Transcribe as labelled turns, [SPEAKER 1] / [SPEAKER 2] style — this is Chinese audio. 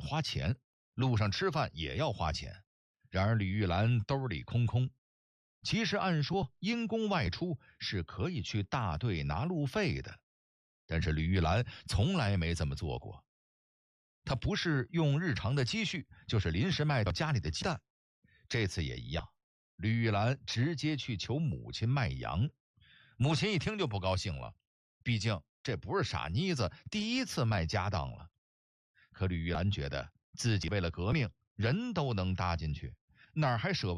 [SPEAKER 1] 花钱，路上吃饭也要花钱。然而李玉兰兜里空空。其实按说因公外出是可以去大队拿路费的，但是李玉兰从来没这么做过。她不是用日常的积蓄，就是临时卖掉家里的鸡蛋。这次也一样，李玉兰直接去求母亲卖羊。母亲一听就不高兴了，毕竟这不是傻妮子第一次卖家当了。可李玉兰觉得自己为了革命，人都能搭进去，哪还舍